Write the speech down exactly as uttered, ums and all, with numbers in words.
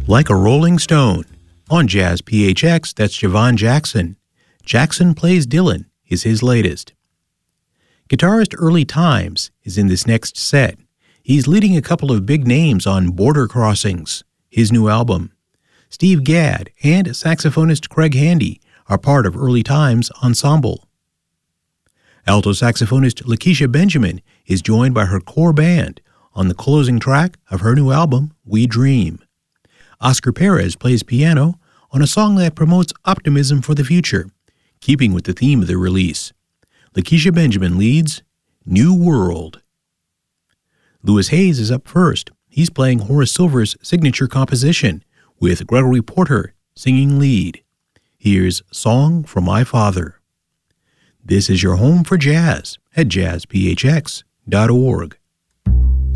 Like a Rolling Stone. On Jazz P H X, that's Javon Jackson. Jackson Plays Dylan is his latest. Guitarist Early Times is in this next set. He's leading a couple of big names on Border Crossings, his new album. Steve Gadd and saxophonist Craig Handy are part of Early Times' ensemble. Alto saxophonist Lakeisha Benjamin is joined by her core band on the closing track of her new album, We Dream. Oscar Perez plays piano on a song that promotes optimism for the future, keeping with the theme of the release. Lakeisha Benjamin leads New World. Louis Hayes is up first. He's playing Horace Silver's signature composition, with Gregory Porter singing lead. Here's Song for My Father. This is your home for jazz at jazz p h x dot org.